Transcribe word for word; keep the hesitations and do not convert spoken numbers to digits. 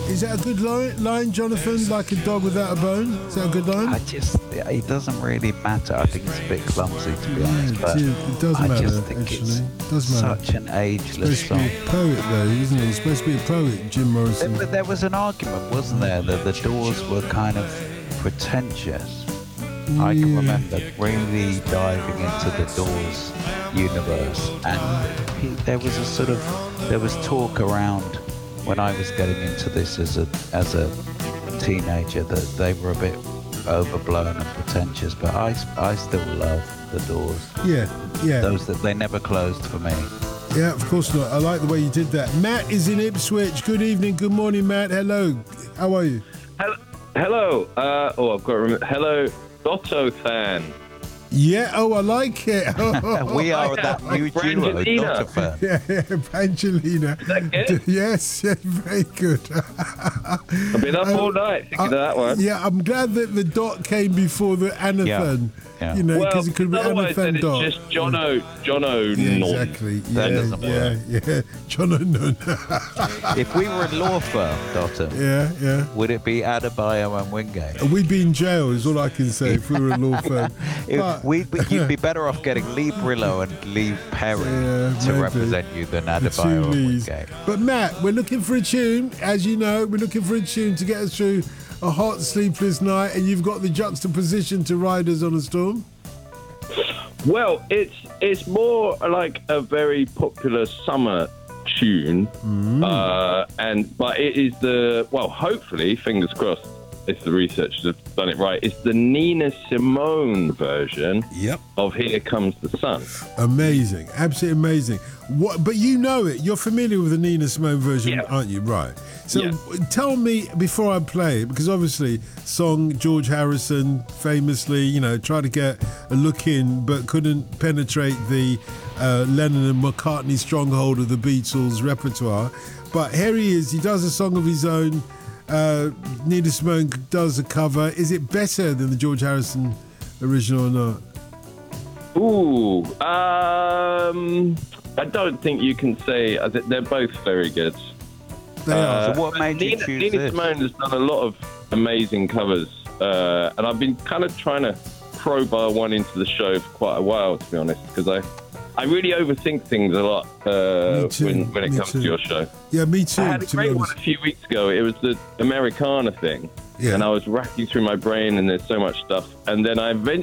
Is that a good line, line, Jonathan? Like a dog without a bone? Is that a good line? I just, it doesn't really matter. I think it's a bit clumsy, to be honest. Yeah, But it, it does I matter, just think actually. it's It does matter. such an ageless It's supposed to be song. a poet, though, isn't it? He's supposed to be a poet, Jim Morrison. There, there was an argument, wasn't there, that the Doors were kind of pretentious. I can Yeah. remember really diving into the Doors universe, and he, there was a sort of there was talk around when I was getting into this as a as a teenager that they were a bit overblown and pretentious, but I, I still love the Doors. Yeah, yeah. Those that they never closed for me. Yeah, of course not. I like the way you did that. Matt is in Ipswich. Good evening, good morning, Matt. Hello. How are you? Hello. Hello. Uh, oh, I've got to remember. Hello, Dotto fan. Yeah, oh, I like it. We are that new duo, Brangelina. not a fan. Yeah, yeah, Brangelina. Is that good? Yes, yeah, very good. I've been up all night thinking of that one. Yeah, I'm glad that the dot came before the anathen. Yeah. You know, Well, because it could be otherwise then anathen it's dot. just Jono, Jono Yeah, non. exactly. That yeah, doesn't yeah, work. yeah. John O'Nunn. If we were a law firm, Dotton, Yeah, yeah. would it be Adebayo and Wingate? We'd be in jail, is all I can say, if we were a law firm. If But- we, but you'd be better off getting Lee Brillo and Lee Perry Yeah, to maybe. represent you than The two Adebayo and Lees. Wingate. But Matt, we're looking for a tune. As you know, we're looking for a tune to get us through a hot, sleepless night, and you've got the juxtaposition to Riders on a Storm. Well, it's it's more like a very popular summer tune, uh, and but it is the well, hopefully, fingers crossed, if the researchers have done it right, it's the Nina Simone version Yep. of "Here Comes the Sun." Amazing, absolutely amazing. What? But you know it. You're familiar with the Nina Simone version, Yeah. aren't you? Right. So Yeah. tell me before I play it, because obviously, song George Harrison famously, you know, tried to get a look in, but couldn't penetrate the uh, Lennon and McCartney stronghold of the Beatles repertoire. But here he is. He does a song of his own. Uh, Nina Simone does a cover. Is it better than the George Harrison original or not? Ooh, um, I don't think you can say. I think they're both very good. They are. So what made you Nina, choose Nina this? Simone has done a lot of amazing covers, uh, and I've been kind of trying to crowbar one into the show for quite a while, to be honest, because I, I really overthink things a lot uh, Me too, when when it me comes too. to your show. Yeah, me too. I had a to be great one honest. a few weeks ago. It was the Americana thing, Yeah. and I was racking through my brain, and there's so much stuff, and then I eventually